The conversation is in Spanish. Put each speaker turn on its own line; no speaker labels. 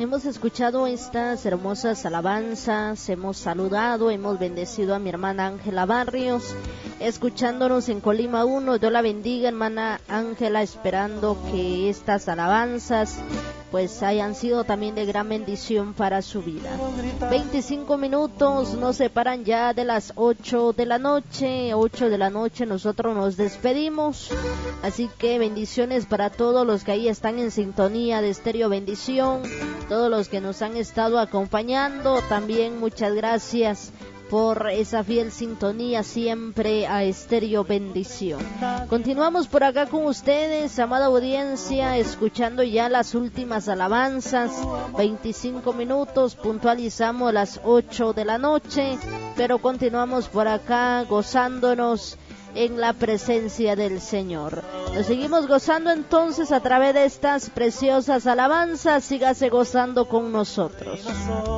hemos escuchado estas hermosas alabanzas, hemos saludado, hemos bendecido a mi hermana Ángela Barrios, escuchándonos en Colima 1. Dios la bendiga, hermana Ángela, esperando que estas alabanzas pues hayan sido también de gran bendición para su vida. 25 minutos nos separan ya de las 8 de la noche. 8 de la noche nosotros nos despedimos, así que bendiciones para todos los que ahí están en sintonía de Estéreo Bendición, todos los que nos han estado acompañando, también muchas gracias por esa fiel sintonía siempre a Estéreo Bendición. Continuamos por acá con ustedes, amada audiencia, escuchando ya las últimas alabanzas. 25 minutos, puntualizamos las 8 de la noche, pero continuamos por acá gozándonos en la presencia del Señor. Nos seguimos gozando entonces a través de estas preciosas alabanzas. Sígase gozando con nosotros.